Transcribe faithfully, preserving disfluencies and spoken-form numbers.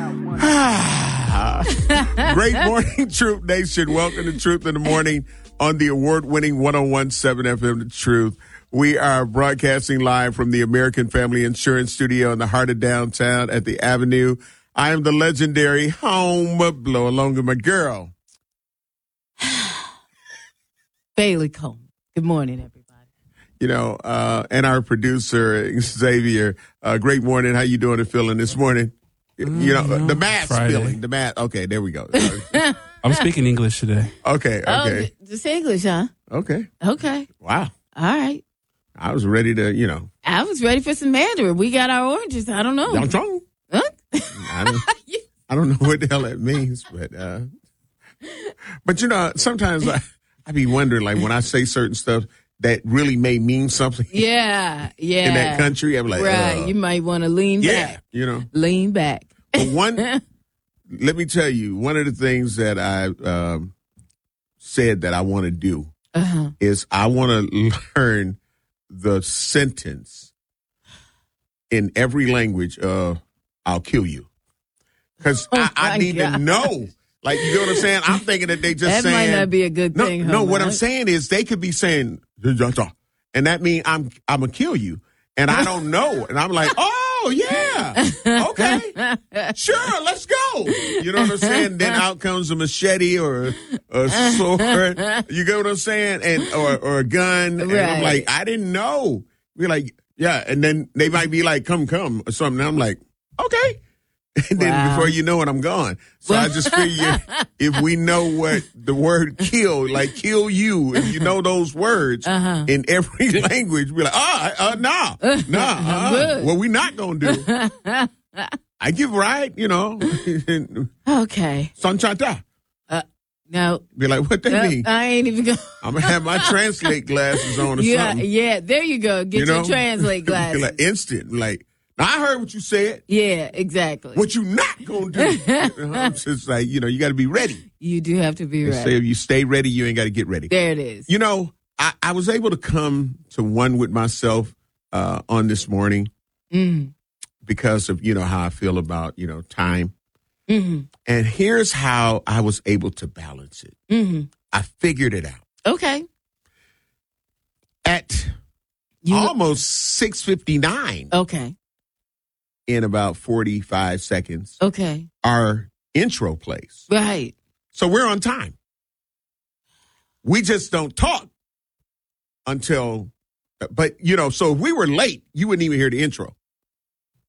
Great morning, Truth Nation. Welcome to Truth in the Morning on the award-winning one oh one point seven F M The Truth. We are broadcasting live from the American Family Insurance Studio in the heart of downtown at the Avenue. I am the legendary Home Blow, along with my girl, Bailey Coleman. Good morning, everybody. You know, uh, and our producer, Xavier. Uh, great morning. How you doing and feeling this morning? Mm, you know, no. the math feeling. The math. Okay, there we go. I'm speaking English today. Okay, okay. Oh, just English, huh? Okay. Okay. Wow. All right. I was ready to, you know. I was ready for some Mandarin. We got our oranges. I don't know. Huh? I don't, I don't know what the hell that means, but uh, but you know, sometimes I, I be wondering, like when I say certain stuff that really may mean something. Yeah, yeah. In that country, I'm like, right. Uh, you might want to lean yeah, back. you know, lean back. But one, let me tell you, one of the things that I um, said that I want to do uh-huh. is I want to learn the sentence in every language. Uh, I'll kill you. Because oh I, I need God. to know. Like, you know what I'm saying? I'm thinking that they just that saying. That might not be a good no, thing. No, Homer. what I'm saying is they could be saying, and that means I'm I'm going to kill you. And I don't know. And I'm like, oh, yeah. Okay. Sure, let's go. You know what I'm saying? Then out comes a machete or a sword. You get what I'm saying? And or, or a gun. Right. And I'm like, I didn't know. We're like, yeah. And then they might be like, come, come, or something. And I'm like, okay. And then wow. before you know it, I'm gone. So I just figure if we know what the word kill, like kill you, if you know those words uh-huh. in every language, we're like, ah, oh, uh, nah, nah, uh, what we not going to do. I give right, you know. Okay. Sanchata. Uh, no. Be like, what that no, mean? I ain't even going I'm going to have my translate glasses on or yeah, something. Yeah, there you go. Get you your know? translate glasses. Like instant, like. I heard what you said. Yeah, exactly. What you not going to do. I'm just like, you know, you got to be ready. You do have to be they ready. Say if you stay ready, you ain't got to get ready. There it is. You know, I, I was able to come to one with myself uh, on this morning mm. because of, you know, how I feel about, you know, time. Mm-hmm. And here's how I was able to balance it. Mm-hmm. I figured it out. Okay. At you almost six fifty-nine. Okay. In about forty-five seconds. Okay. Our intro plays. Right. So we're on time. We just don't talk until, but you know, so if we were late, you wouldn't even hear the intro.